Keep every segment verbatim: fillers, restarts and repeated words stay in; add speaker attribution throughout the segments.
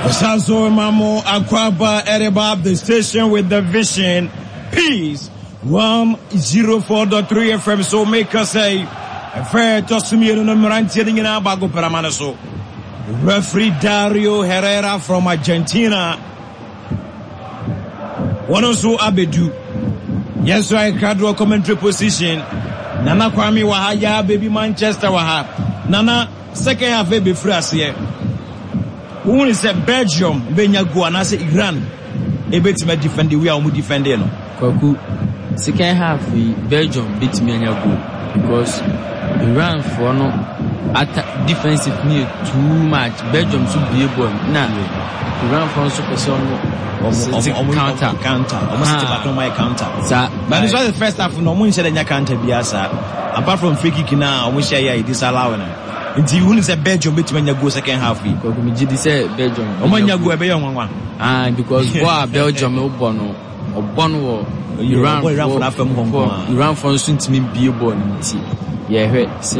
Speaker 1: Osazo Mamo Akwaba Ereba, the station with the vision. Peace. one oh four point three F M. So make us say, fair to Sumi no Maranti in Abago Paramanaso. Referee Dario Herrera from Argentina. One also Abedu. Yes, right, Cadro commentary position. Nana Kwame Wahaya, baby Manchester Waha. Nana, second half, baby France here. Who is a Belgium, Benyago, and I say Iran. A bit me defend the way I'm defending.
Speaker 2: Kwaku, second half, Belgium beat me because Iran for no attack defensive need too much. Belgium should be able now. Iran for so person. Counter,
Speaker 1: counter, almost uh, my counter. Sir, but it's why the first half no one said any counter biasa. Apart from free kick now, we share yeah disallowing. Until you say Belgium beat when you go second half.
Speaker 2: Because we did say Belgium.
Speaker 1: When you go a Belgium one.
Speaker 2: Ah, because what Belgium no bono or bono Iran for Iran for soon to me be born. Yeah, say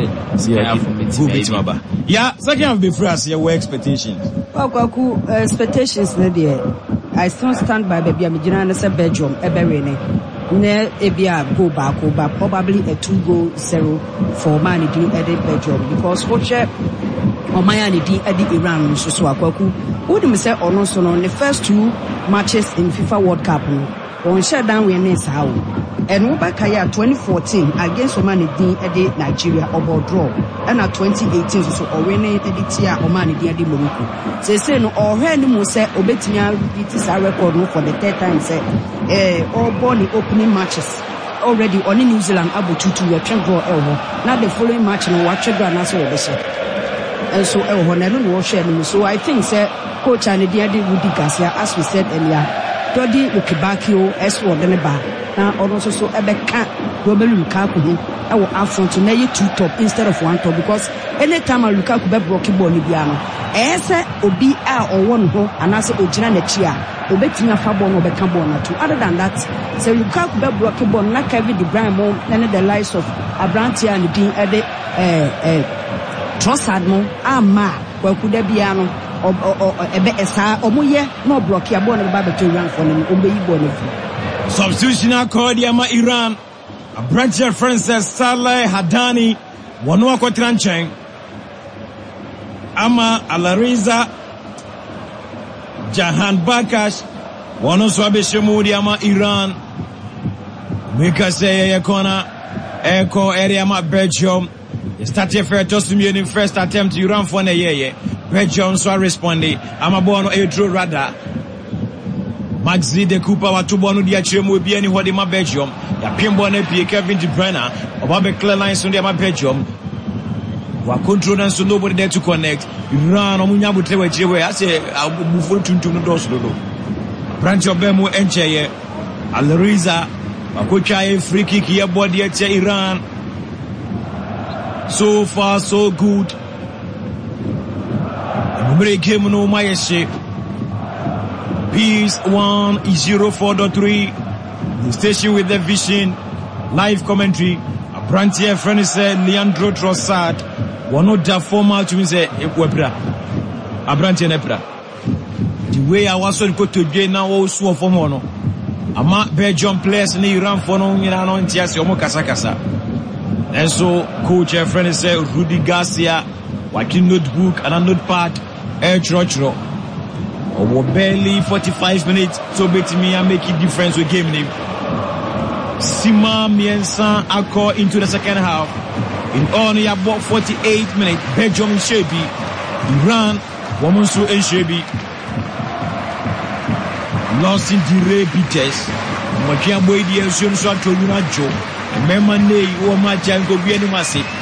Speaker 1: yeah, yeah, second half be France. Your expectations.
Speaker 3: Well, Kwaku, expectations, Nadia. I still stand by baby. I'm going to say Belgium, Eberene. Ne Ebia go back, go back. Probably a two goal zero for Manidi Eddie Belgium because watch it or Manidi Eddie Iran. So so Kwaku. Would you say or no? So on the first two matches in FIFA World Cup, on shutdown we next how. And Ubakaya twenty fourteen against Omanidi Eddie Nigeria or draw. And at twenty eighteen so Orene Editia Omanidi Eddie Morocco. Say say no or Henry say Obetia repeat his record for the third time say eh all born the opening matches already on New Zealand Abu Tutu we can draw elbow. Now the following match no watch draw na so we say. And so elbow na no share no so I think say coach and the Eddie Woody Garcia as we said earlier. Dodi Ukibakio S one Deneba. Now also so Ebeka Robelu Lukaku I will have front to lay two top instead of one top because anytime I Lukaku be broken ball Libiano. Ese Obi A or one ho and I say Ojina Nechia. Obetina Fabon or Becambona too. Other than that, so Lukaku be broken ball like Kevin De Bruyne and the likes of Abrantia and the Dean Ede eh eh Trossard mo ama kwa kudebiano or or ebe esa omoye no block ya ball ba beto Iran for them obeyi ball no.
Speaker 1: Substitution accord Yama Iran. A branch of Francis Saleh Hadani. Wanua Kotrancheng. Ama Alariza. Jahan Bakash. Wano Swabe Shemudi Ama Iran. Mika say Yakona. Echo area Ma Belgium. Started first just to me in first attempt Iran for a year. Belgium so responding. Ama Bono Edro Rada. Maxi de Cooper Watubonu dia chemu bi ani hode ma Belgium ya pimbo na pie Kevin De Bruyne oba be clear lines on dia ma Belgium wa control and so nobody there to connect Iran omunya botre wa chiwe ase abufuru tuntum no dos dodo branch obemu encheye Alriza akocha e free kick here body at Iran. So far so good. Number game no mayeshe. Peace one oh four point three. The station with the vision. Live commentary. A branch here friend said Leandro Trossard. One of the former to me say Equebra. A branch in Epra. The way I was on to get now also for mono. Ama Belgium players in Iran for no in an antias omo kasa kasa. And so coach here friend said Rudy Garcia. Working notebook and a notepad. Air Trochro. Or barely forty-five minutes, so bet me and make a difference with game name. Sima Miensan Akko into the second half. In only about forty-eight minutes, Belgium in Shebi, Iran, Wamonsu in Shebi. Lost in the repeaters. Makia Boy, the Asian Shot to Unajo. Remember, Nay, Woma Jango Bienumasi.